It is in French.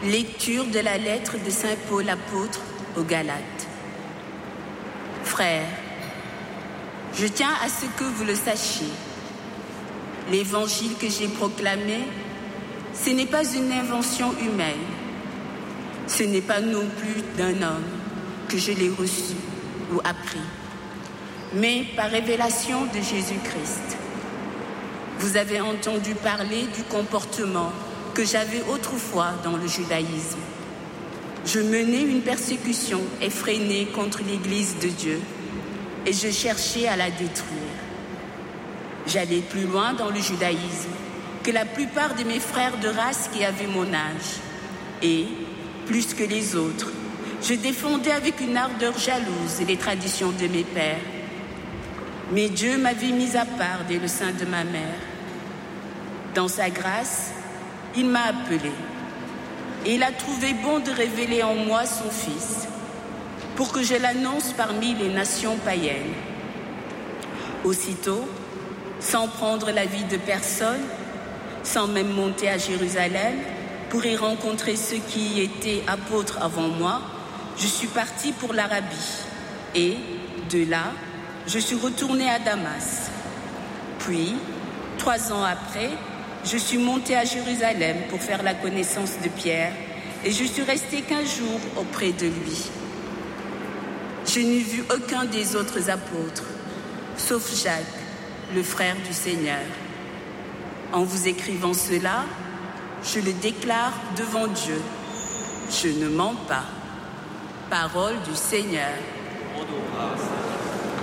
Lecture de la lettre de saint Paul apôtre aux Galates. Frères, je tiens à ce que vous le sachiez. L'évangile que j'ai proclamé, ce n'est pas une invention humaine. Ce n'est pas non plus d'un homme que je l'ai reçu ou appris, mais par révélation de Jésus-Christ. Vous avez entendu parler du comportement que j'avais autrefois dans le judaïsme. Je menais une persécution effrénée contre l'Église de Dieu et je cherchais à la détruire. J'allais plus loin dans le judaïsme que la plupart de mes frères de race qui avaient mon âge. Et, plus que les autres, je défendais avec une ardeur jalouse les traditions de mes pères. Mais Dieu m'avait mis à part dès le sein de ma mère. Dans sa grâce, il m'a appelé et il a trouvé bon de révéler en moi son Fils pour que je l'annonce parmi les nations païennes. Aussitôt, sans prendre l'avis de personne, sans même monter à Jérusalem pour y rencontrer ceux qui étaient apôtres avant moi, je suis partie pour l'Arabie et, de là, je suis retournée à Damas. Puis, 3 ans après, je suis montée à Jérusalem pour faire la connaissance de Pierre et je suis restée 15 jours auprès de lui. Je n'ai vu aucun des autres apôtres, sauf Jacques, le frère du Seigneur. En vous écrivant cela, je le déclare devant Dieu. Je ne mens pas. Parole du Seigneur.